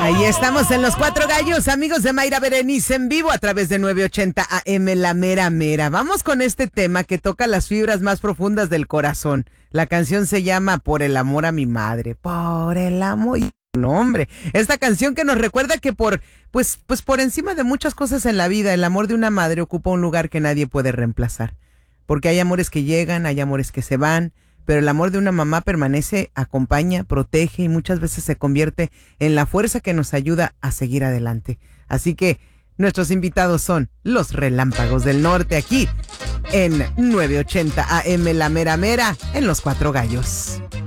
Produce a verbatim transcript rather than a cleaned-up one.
Ahí estamos en Los Cuatro Gallos, amigos de Mayra Berenice en vivo a través de nueve ochenta A M La Mera Mera. Vamos con este tema que toca las fibras más profundas del corazón. La canción se llama Por el amor a mi madre. Por el amor... No, hombre, esta canción que nos recuerda que por, pues, pues por encima de muchas cosas en la vida, el amor de una madre ocupa un lugar que nadie puede reemplazar. Porque hay amores que llegan, hay amores que se van, pero el amor de una mamá permanece, acompaña, protege y muchas veces se convierte en la fuerza que nos ayuda a seguir adelante. Así que nuestros invitados son los Relámpagos del Norte aquí en nueve ochenta A M La Mera Mera en Los Cuatro Gallos.